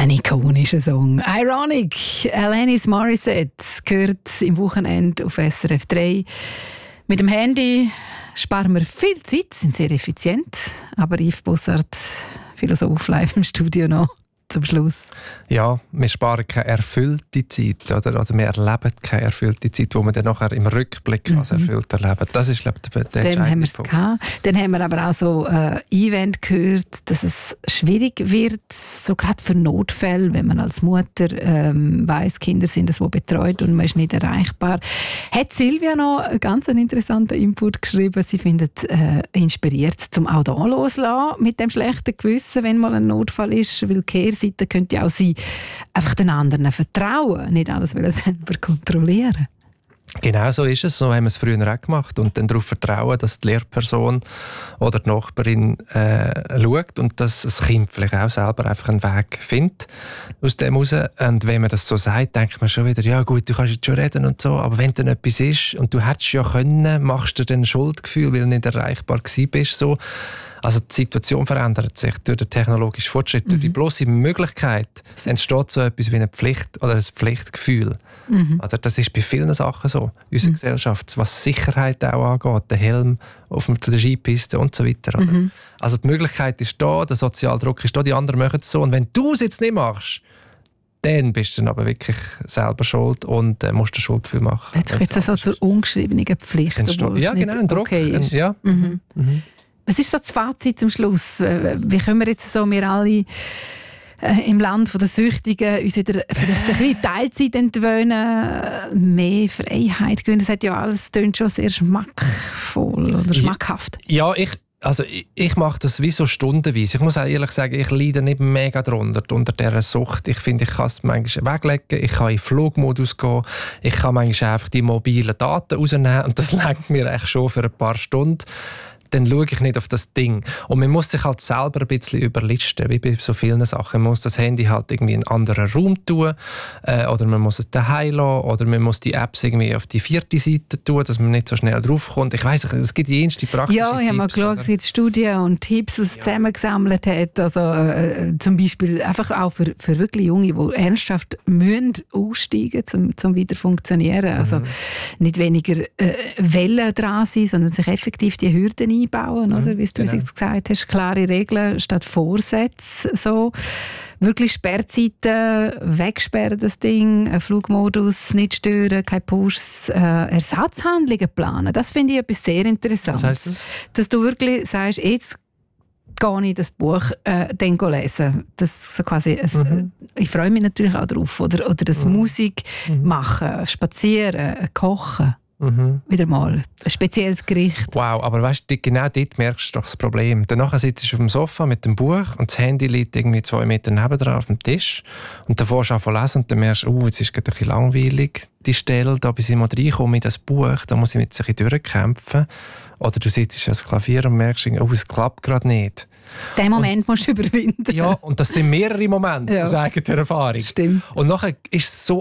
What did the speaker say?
Ein ikonischer Song. Ironic, Alanis Morissette, gehört im Wochenende auf SRF 3. Mit dem Handy sparen wir viel Zeit, sind sehr effizient. Aber Yves Bossart, Philosoph, live im Studio noch zum Schluss. Ja, wir sparen keine erfüllte Zeit, oder wir erleben keine erfüllte Zeit, die wir dann nachher im Rückblick als erfüllt erleben. Das ist, glaube ich, der entscheidende Punkt. Dann haben wir aber auch so Event gehört, dass es schwierig wird, so gerade für Notfälle, wenn man als Mutter weiss, Kinder sind es, die betreut und man ist nicht erreichbar. Hat Silvia noch einen ganz interessanten Input geschrieben. Sie findet inspiriert, zum auch da loslassen mit dem schlechten Gewissen, wenn mal ein Notfall ist, weil die Kehrseite könnte ja auch sein, einfach den anderen vertrauen, nicht alles selber kontrollieren. Genau so ist es, so haben wir es früher auch gemacht und dann darauf vertrauen, dass die Lehrperson oder die Nachbarin schaut und dass das Kind vielleicht auch selber einfach einen Weg findet aus dem raus. Und wenn man das so sagt, denkt man schon wieder, ja gut, du kannst jetzt schon reden und so, aber wenn dann etwas ist und du hättest ja können, machst du dann ein Schuldgefühl, weil du nicht erreichbar gewesen bist, so. Also die Situation verändert sich durch den technologischen Fortschritt. Durch die bloße Möglichkeit entsteht so etwas wie eine Pflicht oder ein Pflichtgefühl. Oder das ist bei vielen Sachen so in unserer Gesellschaft, was Sicherheit auch angeht, der Helm auf der Skipiste und so weiter. Oder? Also die Möglichkeit ist da, der soziale Druck ist da, die anderen machen es so. Und wenn du es jetzt nicht machst, dann bist du dann aber wirklich selber schuld und musst ein Schuldgefühl machen. Jetzt kommt es so zur ungeschriebenen Pflicht. Ja, genau, ein Druck. Okay ist. Ja. Was ist so das Fazit zum Schluss? Wie können wir jetzt so, wir alle im Land der Süchtigen uns wieder vielleicht ein bisschen Teilzeit entwöhnen, mehr Freiheit gewinnen? Das hat ja alles, klingt schon sehr schmackvoll oder schmackhaft. Ja, ich mache das wie so stundenweise. Ich muss auch ehrlich sagen, ich leide nicht mega drunter, unter dieser Sucht. Ich finde, ich kann es manchmal weglegen, ich kann in Flugmodus gehen, ich kann manchmal einfach die mobilen Daten rausnehmen und das lenkt mir echt schon für ein paar Stunden. Dann schaue ich nicht auf das Ding. Und man muss sich halt selber ein bisschen überlisten, wie bei so vielen Sachen. Man muss das Handy halt irgendwie in einen anderen Raum tun, oder man muss es daheim lassen, oder man muss die Apps irgendwie auf die 4. Seite tun, dass man nicht so schnell draufkommt. Ich weiss nicht, es gibt jenste praktische Tipps. Ja, ich habe mal geschaut, wie die Studien und Tipps, die es zusammengesammelt hat. Also zum Beispiel einfach auch für wirklich Junge, die ernsthaft müssen aussteigen müssen, um wieder funktionieren. Also nicht weniger Wellen dran sein, sondern sich effektiv die Hürden einbauen, oder? Wie du es gesagt hast, klare Regeln statt Vorsätze. So. Wirklich Sperrzeiten, wegsperren das Ding, Flugmodus nicht stören, keine Pushs, Ersatzhandlungen planen. Das finde ich etwas sehr Interessantes. Was heisst das? Dass du wirklich sagst, jetzt gehe ich das Buch dann lesen. Das so quasi ich freue mich natürlich auch darauf. Oder das Musik machen, spazieren, kochen. Wieder mal ein spezielles Gericht. Wow, aber weißt du, genau dort merkst du doch das Problem. Danach sitzt du auf dem Sofa mit dem Buch und das Handy liegt irgendwie 2 Meter nebendran auf dem Tisch und dann fährst du an zu lesen und dann merkst du, jetzt ist gerade ein bisschen langweilig, die Stelle, da bis ich mal reinkomme in das Buch, da muss ich mit sich durchkämpfen. Oder du sitzt ans Klavier und merkst, es klappt gerade nicht. Den Moment musst du überwinden. Ja, und das sind mehrere Momente aus eigener Erfahrung. Stimmt. Und nachher ist es so